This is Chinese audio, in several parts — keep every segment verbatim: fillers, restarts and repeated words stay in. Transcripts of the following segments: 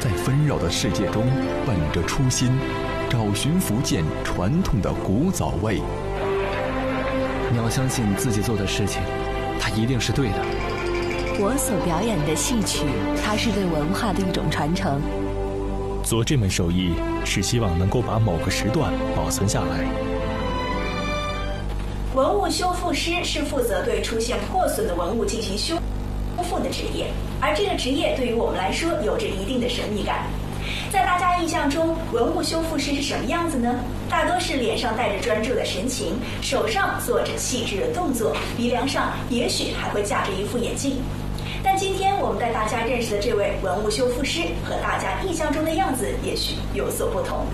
在纷扰的世界中，本着初心，找寻福建传统的古早味。 你要相信自己做的事情，它一定是对的。 我所表演的戏曲，它是对文化的一种传承。 做这门手艺是希望能够把某个时段保存下来。 文物修复师是负责对出现破损的文物进行修复的职业，而这个职业对于我们来说有着一定的神秘感。在大家印象中，文物修复师是什么样子呢？大多是脸上带着专注的神情，手上做着细致的动作，鼻梁上也许还会架着一副眼镜。但今天我们带大家认识的这位文物修复师和大家印象中的样子也许有所不同。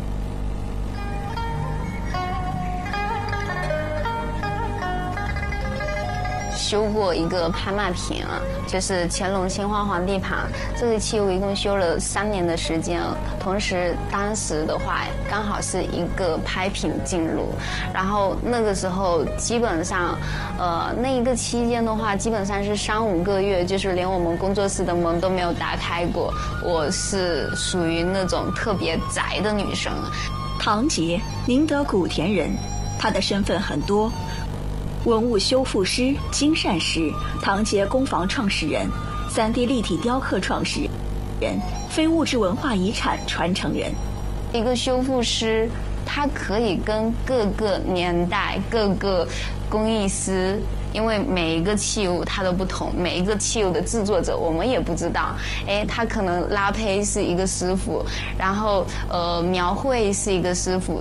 修过一个拍卖品啊，就是乾隆兴化皇帝盘，这个器物一共修了三年的时间，同时当时的话刚好是一个拍品进入，然后那个时候基本上呃那一个期间的话基本上是三五个月，就是连我们工作室的门都没有打开过。我是属于那种特别宅的女生。 唐杰，宁德古田人，她的身份很多，文物修复师、金善师、唐杰工坊创始人、三 D 立体雕刻创始人、非物质文化遗产传承人。 一个修复师，他可以跟各个年代、各个工艺师，因为每一个器物它都不同，每一个器物的制作者我们也不知道。哎，他可能拉胚是一个师傅，然后呃描绘是一个师傅，